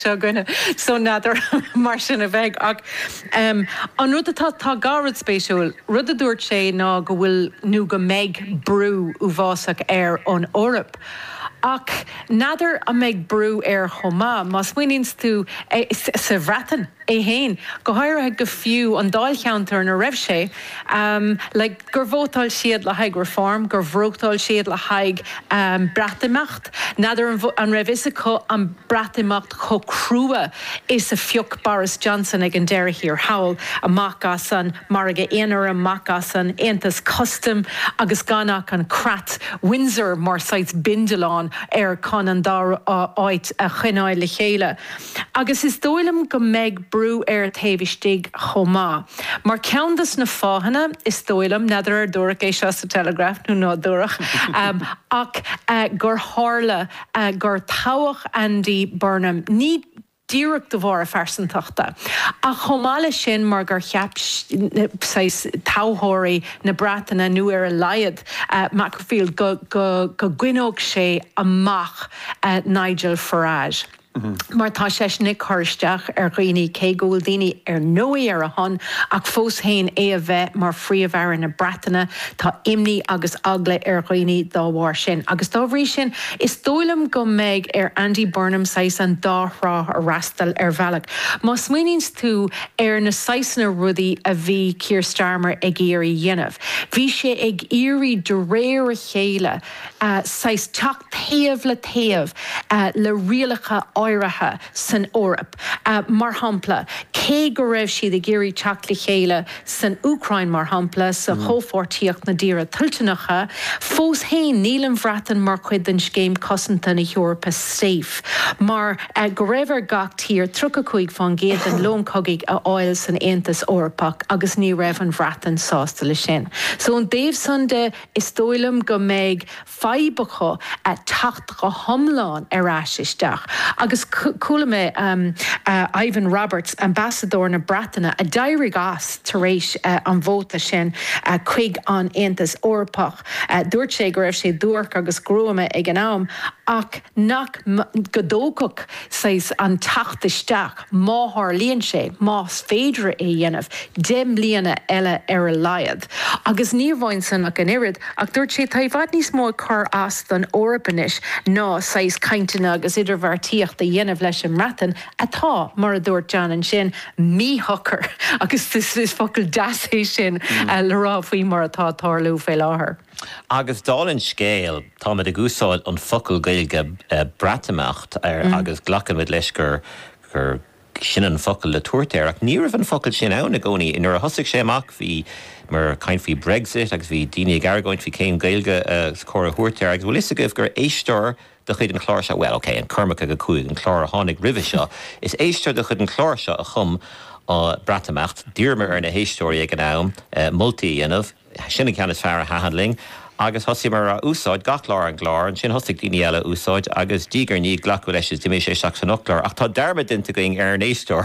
Gonna so nadir mar sin a bheith ach an rud atá garad spéisiúil rud a dúirt sé ná go bhfuil nó go méid brú uásach an Eorp. Ach nadir a méid brú chomá, mas muoinst tú sa bhratan héin go háirithe go fiú an dáil cheantar na raibh sé le gur bhótáil siad le haig reform, gur bhrógtáil siad le haig bratameacht, nadir an raibh is an bratameacht cho crua is a fiúch Boris Johnson ag an deire hir hawl amach as an marga éanaar amach as an Aontas Custom agus ganach an Crat Windsor mar sites Bindeláin con an dar áit a chuineáil le chéile. Agus is dóilm go méid brú taobhiste chomá. Mar ceantas na fáhanna is dóilm nadidir dúrach é seo sa Telegraph nó ná dúrach ach gur hála gur tábhach Andy Burnham ní díreach do bhór a fersantachta. A chomála sin mar gur cheap táthóirí na bratainna nu a laiad Macrofield go gcuinóg sé amach Nigel Farage. Mar tá sé nig chuirsteach roioine cé ggóil daoine nóí a hon ach fós hain é a bheith mar phríomhhar na bratainna tá imní agus agla roioine dá bhhair sin. Agus dá bhrí sin is dóilm go méid Andy Burnham sais an dárá a rastal bhealach. Mas muoinst tú na saisna rudaí a bhí Keir Starmer ag éirí dhéanamh. Bhí sé ag éirí de réir a chéile sais teach taobh le taobh le rialacha áirithe san Eorp. Mar hampla, cé go raibh siad ag éirí teach le chéile san Ucrain mar hampla sa chófortíocht na díra tultanacha, fós hain níl an bhratan mar chuid den scéim cosanta na Eorpa safe. Mar go raibh gach tír trucha chuig fan géad an lón cogaigh a áil san Aontas Eorpach agus ní raibh an bhratan sásta le sin. So an Dave Sunday is dóilm go méid faibacha a tacht go homláin isteach. Agus coola me Ivan Roberts, ambassador na bratainna, a dairi gas taréis an bhóta sin chuig an Aontas Eorpach. Dúirt sé go raibh sé dúrch agus grúame ag an am ach nach godócach sais an tachtisteach máthar líon sé, más féidir é dhéanamh, dem líana eile a laiad. Agus níomhhain san ach an irid, ach dúirt sé taobhad níos mó chur as don Eorpanis ná sais cainteanna agus idirmhartíocht a dhéanamh leis an mratan atá mar a dúirt John an sin míthachar agus is focail deas é sin le rá faoi mar atá tarlú fé láthair. Agus dálinn scéal tá me de gúsáil an focail gailge bratameacht agus glachan mit leis gur sin an focail le tuairtear ach ní raibh an focail sin ann na gcónaí inar a thosaigh sé amach bhí mar caint fhí Brexit agus bhí daoine garagóint fhí céim gailge cóir a thuairtear agus bhfuil is a goibh gur éistear de chud an chláir seo, well, okay, an Cormac a chuig an chláir a tháinig ribh seo, is éistear de chud an chláir seo a chum bratameacht, díormar ar na héistóí ag an am, multi dhéanamh, sinna ceannas fear a hahandling, agus thosaigh mar a úsáid gach lár an glár, an sin thosaigh daoine eile úsáid, agus dígar ní ghlacú leis de mé sé seach san ochlár, ach tá dermad dinta going ar an éistóir.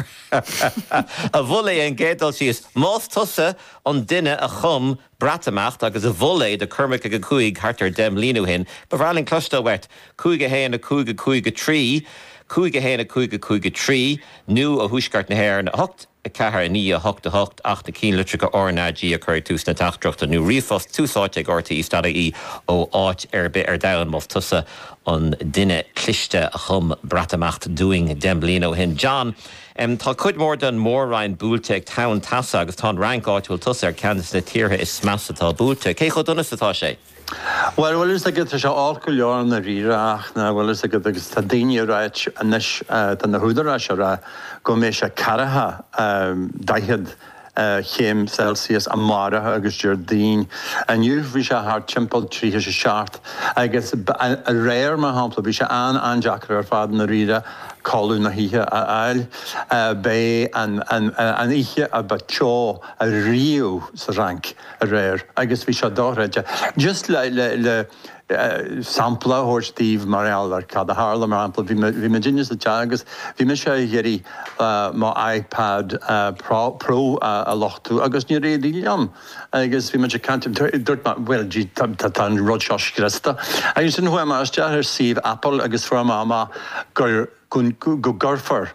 A bhfuil é an gédal síos más tusa an duine a chum bratameacht agus a bhfuil de Cormac a chuig hartar dem líú hin, ba bhráling clostal wet, chuig a héana a chuig a trí, chuig a héana a chuig a trí, nu a thuisgart na hair na hocht, cethir ní a hocht ach na cín litre go ornádí a chuir tús na tachtrachta nó rifost túsáid ag ortaí stada í ó áit ar bit ar dain más tusa an duine cliste a chum bratameacht doing dem líó hin. John, tá cuid mór den mór Ryan búlte ag town tasa agus tá rankáit bhfuil tusa ar ceannas na tíortha is smasatá búlte. Cé chu dunas atá sé? Well, is a good to all Kulian the Rirach, now, well, is a good Tadini Rach, and Nish, than the Hudarash, Gomesha Karaha, Dihid, Chem Celsius, Amara, August Jardine, and you, Visha Hart, Chimple, Tree, a shart. I guess a rare Mahample, Visha and Jack, her father, Narida, Colin, Nahia, Al, Bay, and Ihe, a Bacho, a Rio, rank, a rare. I guess Visha Dora, just like sampla hor Steve Marial ar cad a Harlem ampla vi Virginia's the Chagas vi misha yeri ma iPad Pro a lochtu agus ni re diliam agus vi misha cantim dort ma well gi tan Rodshosh Cresta I used to know ma as jar Steve Apple agus from ma gur go ggurfar